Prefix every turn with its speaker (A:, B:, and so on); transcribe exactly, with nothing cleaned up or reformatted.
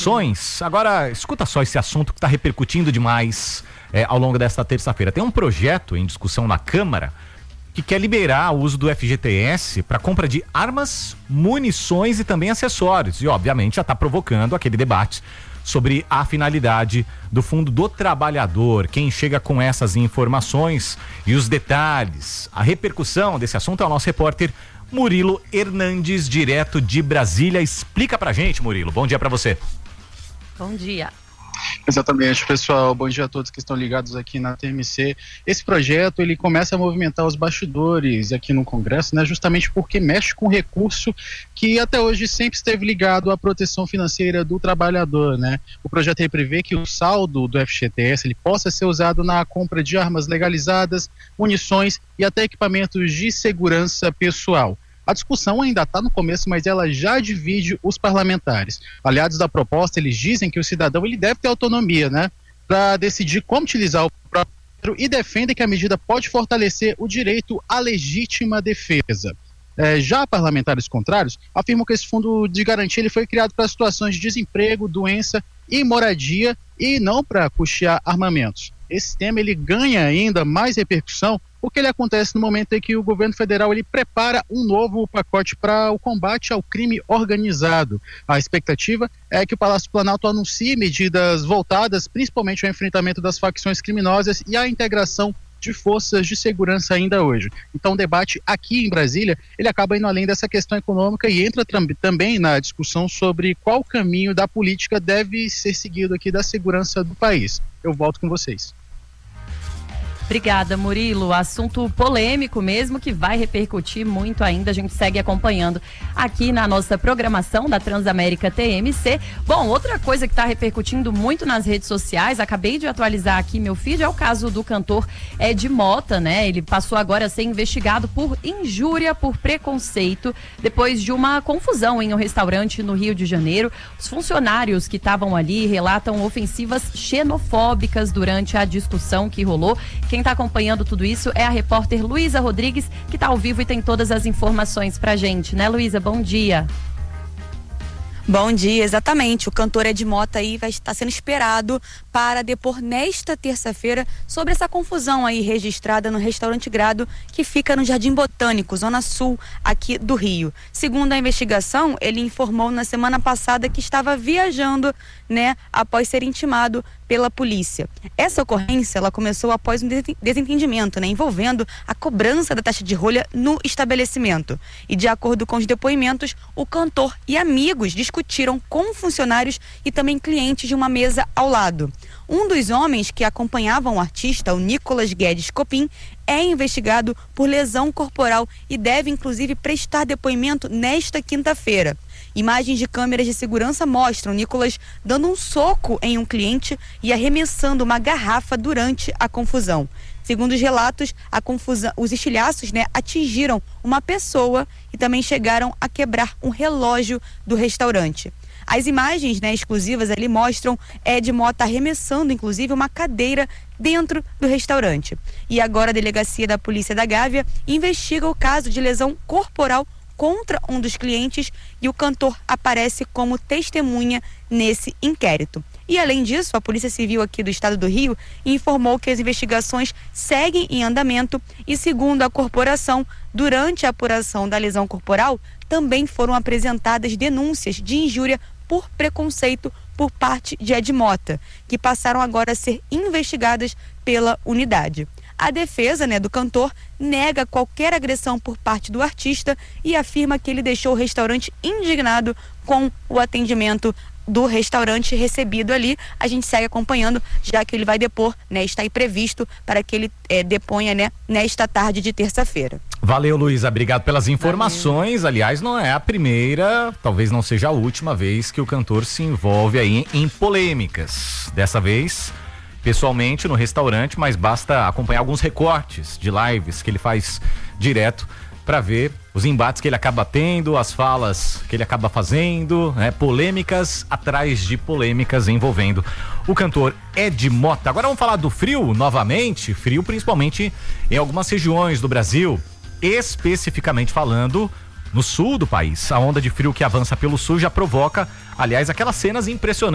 A: informações. Agora, escuta só esse assunto que está repercutindo demais é, ao longo desta terça-feira. Tem um projeto em discussão na Câmara que quer liberar o uso do F G T S para compra de armas, munições e também acessórios. E, obviamente, já está provocando aquele debate sobre a finalidade do Fundo do Trabalhador. Quem chega com essas informações e os detalhes, a repercussão desse assunto é o nosso repórter Murilo Hernandes, direto de Brasília. Explica pra gente, Murilo. Bom dia pra você.
B: Bom dia.
C: Exatamente, pessoal. Bom dia a todos que estão ligados aqui na T M C. Esse projeto, ele começa a movimentar os bastidores aqui no Congresso, né? Justamente porque mexe com recurso que até hoje sempre esteve ligado à proteção financeira do trabalhador, né? O projeto aí prevê que o saldo do F G T S ele possa ser usado na compra de armas legalizadas, munições e até equipamentos de segurança pessoal. A discussão ainda está no começo, mas ela já divide os parlamentares. Aliados da proposta, eles dizem que o cidadão ele deve ter autonomia, né, para decidir como utilizar o próprio e defendem que a medida pode fortalecer o direito à legítima defesa. É, já parlamentares contrários afirmam que esse fundo de garantia ele foi criado para situações de desemprego, doença e moradia e não para custear armamentos. Esse tema ele ganha ainda mais repercussão porque ele acontece no momento em que o governo federal ele prepara um novo pacote para o combate ao crime organizado. A expectativa é que o Palácio do Planalto anuncie medidas voltadas principalmente ao enfrentamento das facções criminosas e à integração de forças de segurança ainda hoje. Então o debate aqui em Brasília, ele acaba indo além dessa questão econômica e entra também na discussão sobre qual caminho da política deve ser seguido aqui da segurança do país. Eu volto com vocês.
B: Obrigada, Murilo. Assunto polêmico mesmo, que vai repercutir muito ainda. A gente segue acompanhando aqui na nossa programação da Transamérica T M C. Bom, outra coisa que está repercutindo muito nas redes sociais, acabei de atualizar aqui meu feed, é o caso do cantor Ed Mota, né? Ele passou agora a ser investigado por injúria por preconceito, depois de uma confusão em um restaurante no Rio de Janeiro. Os funcionários que estavam ali relatam ofensivas xenofóbicas durante a discussão que rolou. Quem está acompanhando tudo isso é a repórter Luísa Rodrigues, que está ao vivo e tem todas as informações pra gente, né, Luísa? Bom dia.
D: Bom dia, exatamente. O cantor Ed Mota aí vai estar sendo esperado para depor nesta terça-feira sobre essa confusão aí registrada no restaurante Grado, que fica no Jardim Botânico, zona sul aqui do Rio. Segundo a investigação, ele informou na semana passada que estava viajando, né, após ser intimado pela polícia. Essa ocorrência, ela começou após um desentendimento, né, envolvendo a cobrança da taxa de rolha no estabelecimento. E de acordo com os depoimentos, o cantor e amigos discutiram com funcionários e também clientes de uma mesa ao lado. Um dos homens que acompanhavam o artista, o Nicolas Guedes Copim, é investigado por lesão corporal e deve inclusive prestar depoimento nesta quinta-feira. Imagens de câmeras de segurança mostram Nicolas dando um soco em um cliente e arremessando uma garrafa durante a confusão. Segundo os relatos, a confusão, os estilhaços, né, atingiram uma pessoa e também chegaram a quebrar um relógio do restaurante. As imagens, né, exclusivas ali mostram Ed Mota arremessando, inclusive, uma cadeira dentro do restaurante. E agora a delegacia da Polícia da Gávea investiga o caso de lesão corporal contra um dos clientes e o cantor aparece como testemunha nesse inquérito. E além disso, a Polícia Civil aqui do estado do Rio informou que as investigações seguem em andamento e, segundo a corporação, durante a apuração da lesão corporal, também foram apresentadas denúncias de injúria por preconceito por parte de Ed Mota, que passaram agora a ser investigadas pela unidade. A defesa, né, do cantor nega qualquer agressão por parte do artista e afirma que ele deixou o restaurante indignado com o atendimento do restaurante recebido ali. A gente segue acompanhando, já que ele vai depor, né, está aí previsto para que ele é, deponha, né, nesta tarde de terça-feira.
A: Valeu, Luísa, obrigado pelas informações. Valeu. Aliás, não é a primeira, talvez não seja a última vez que o cantor se envolve aí em, em polêmicas. Dessa vez, pessoalmente no restaurante, mas basta acompanhar alguns recortes de lives que ele faz direto para ver os embates que ele acaba tendo, as falas que ele acaba fazendo, né? Polêmicas atrás de polêmicas envolvendo o cantor Ed Mota. Agora vamos falar do frio novamente, frio principalmente em algumas regiões do Brasil, especificamente falando no sul do país. A onda de frio que avança pelo sul já provoca, aliás, aquelas cenas impressionantes